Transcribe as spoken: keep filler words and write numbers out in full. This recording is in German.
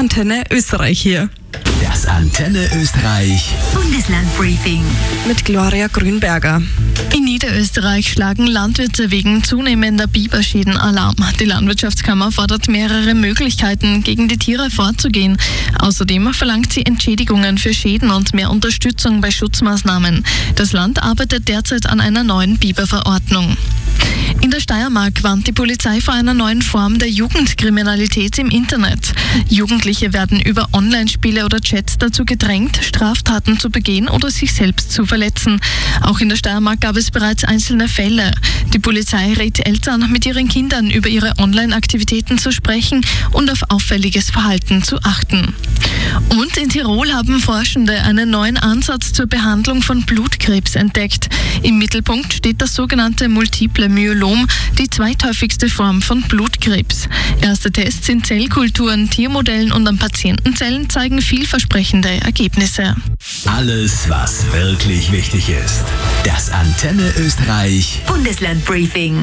Antenne Österreich hier. Das Antenne Österreich Bundeslandbriefing Mit Gloria Grünberger. In Niederösterreich schlagen Landwirte wegen zunehmender Biberschäden Alarm. Die Landwirtschaftskammer fordert mehrere Möglichkeiten, gegen die Tiere vorzugehen. Außerdem verlangt sie Entschädigungen für Schäden und mehr Unterstützung bei Schutzmaßnahmen. Das Land arbeitet derzeit an einer neuen Biberverordnung. In der Steiermark warnt die Polizei vor einer neuen Form der Jugendkriminalität im Internet. Jugendliche werden über Online-Spiele oder Chats dazu gedrängt, Straftaten zu begehen oder sich selbst zu verletzen. Auch in der Steiermark gab es bereits einzelne Fälle. Die Polizei rät Eltern, mit ihren Kindern über ihre Online-Aktivitäten zu sprechen und auf auffälliges Verhalten zu achten. Und in Tirol haben Forschende einen neuen Ansatz zur Behandlung von Blutkrebs entdeckt. Im Mittelpunkt steht das sogenannte Multiple Myelom, die zweithäufigste Form von Blutkrebs. Erste Tests in Zellkulturen, Tiermodellen und an Patientenzellen zeigen vielversprechende Ergebnisse. Alles, was wirklich wichtig ist. Das Antenne Österreich Bundeslandbriefing